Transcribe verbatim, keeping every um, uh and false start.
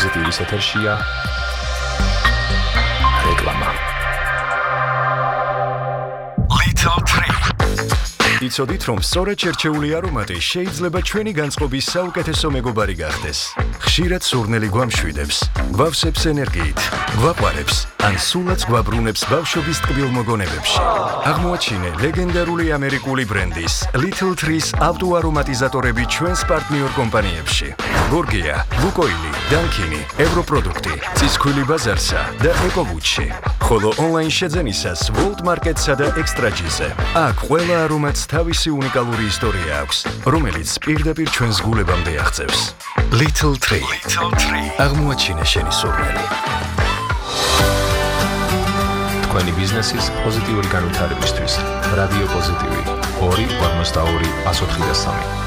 პოზიტივის ეთერშია რეკლამა. Little Tree. იცოდით, რომ სწორედ შერჩეული არომატი შეიძლება ჩვენი განწყობის საუკეთესო მეგობარი გახდეს. ხშირად სურნელი გვამშვიდებს, გვავსებს ენერგიით, გვაყვარებს, ან სულაც გვაბრუნებს ბავშვობის ტკბილ მოგონებებში. აღმოაჩინე ლეგენდარული ამერიკული ბრენდის Little Trees ავტოარომატიზატორები ჩვენს პარტნიორ კომპანიებში. გორგია, ლუკოილი, დანკინი, ევროპროდუქტი, ცისქვილი ბაზარსა და ეკოვუჩი. ხოლო ონლაინ შეძენისას World Market-სა და Extra-G-ზე. აქ ყველა არომატს თავისი უნიკალური ისტორია აქვს, რომელიც პირდაპირ ჩვენს გულებამდე აღწევს. Little Tree. Little Tree. აღმოაჩინე შენი სურნელი. თქვენი ბიზნესის პოზიტიური განვითარებისთვის რადიო პოზიტივი ორი ორმოცდაორი ას ოთხი და სამი